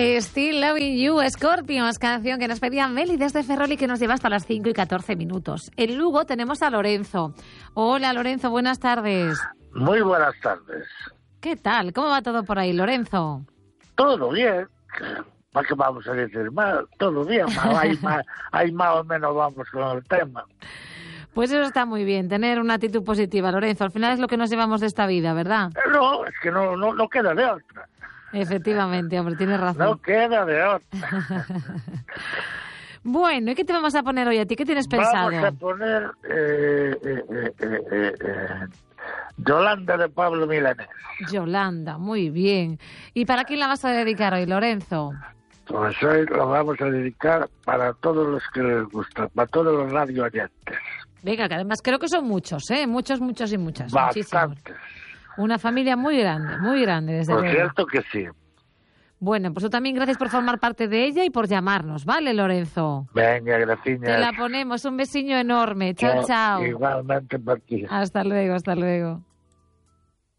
Still Loving You, Scorpions, canción que nos pedía Meli desde Ferrol y que nos lleva hasta las 5 y 14 minutos. En Lugo tenemos a Lorenzo. Hola Lorenzo, buenas tardes. Muy buenas tardes. ¿Qué tal? ¿Cómo va todo por ahí, Lorenzo? Todo bien. ¿Para qué vamos a decir mal? Todo bien. Ahí más o menos vamos con el tema. Pues eso está muy bien, tener una actitud positiva, Lorenzo. Al final es lo que nos llevamos de esta vida, ¿verdad? No, es que no queda de otra. Efectivamente, hombre, tienes razón. No queda de otra. Bueno, ¿y qué te vamos a poner hoy a ti? ¿Qué tienes pensado? Vamos a poner Yolanda de Pablo Milanés. Yolanda, muy bien. ¿Y para quién la vas a dedicar hoy, Lorenzo? Pues hoy lo vamos a dedicar para todos los que les gusta, para todos los radio oyentes. Venga, que además creo que son muchos, ¿eh? Muchos y muchas. Bastantes. Muchísimos. Una familia muy grande, desde luego. Por cierto que sí. Bueno, pues tú también gracias por formar parte de ella y por llamarnos, ¿vale, Lorenzo? Venga, gracias. Te la ponemos, un besiño enorme. Chao, chao. Igualmente para ti. Hasta luego, hasta luego.